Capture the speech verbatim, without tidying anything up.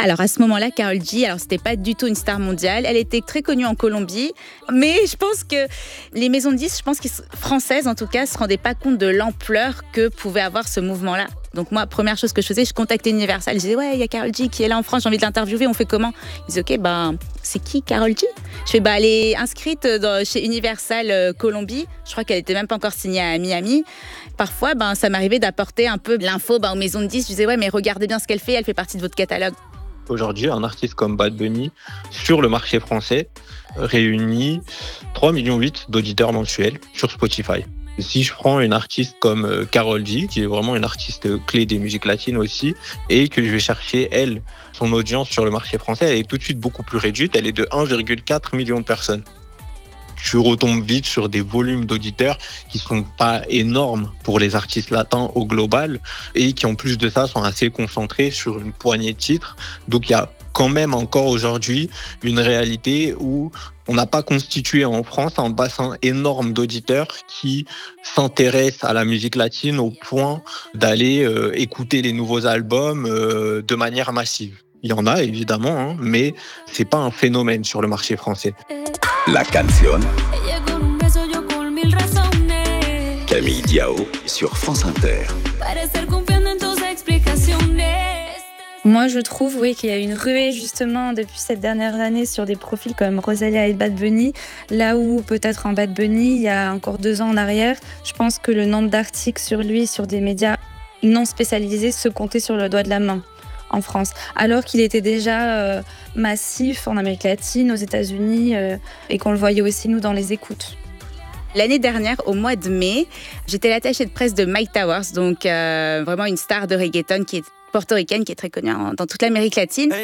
Alors à ce moment-là, Karol G, alors c'était pas du tout une star mondiale. Elle était très connue en Colombie, mais je pense que les maisons de disques, je pense qu'ils françaises en tout cas, se rendaient pas compte de l'ampleur que pouvait avoir ce mouvement-là. Donc moi, première chose que je faisais, je contactais Universal. Je disais ouais, il y a Karol G qui est là en France, j'ai envie de l'interviewer. On fait comment? Ils disaient ok, ben c'est qui Karol G? Je fais bah elle est inscrite dans, chez Universal euh, Colombie. Je crois qu'elle était même pas encore signée à Miami. Parfois, ben ça m'arrivait d'apporter un peu l'info ben, aux maisons de disques. Je disais ouais, mais regardez bien ce qu'elle fait. Elle fait partie de votre catalogue. Aujourd'hui, un artiste comme Bad Bunny, sur le marché français, réunit trois virgule huit millions d'auditeurs mensuels sur Spotify. Si je prends une artiste comme Karol G, qui est vraiment une artiste clé des musiques latines aussi, et que je vais chercher, elle, son audience sur le marché français, elle est tout de suite beaucoup plus réduite, elle est de un virgule quatre million de personnes. Je retombe vite sur des volumes d'auditeurs qui sont pas énormes pour les artistes latins au global et qui en plus de ça sont assez concentrés sur une poignée de titres. Donc il y a quand même encore aujourd'hui une réalité où on n'a pas constitué en France un bassin énorme d'auditeurs qui s'intéressent à la musique latine au point d'aller euh, écouter les nouveaux albums euh, de manière massive. Il y en a évidemment, hein, mais c'est pas un phénomène sur le marché français. La canción. Camille Diao sur France Inter. Moi, je trouve oui, qu'il y a une ruée justement depuis cette dernière année sur des profils comme Rosalia et Bad Bunny, là où peut-être en Bad Bunny, il y a encore deux ans en arrière, je pense que le nombre d'articles sur lui, sur des médias non spécialisés, se comptait sur le doigt de la main en France, alors qu'il était déjà euh, massif en Amérique latine, aux États-Unis, euh, et qu'on le voyait aussi nous dans les écoutes. L'année dernière, au mois de mai, j'étais l'attachée de presse de Myke Towers, donc euh, vraiment une star de reggaeton qui est portoricaine, qui est très connue dans toute l'Amérique latine.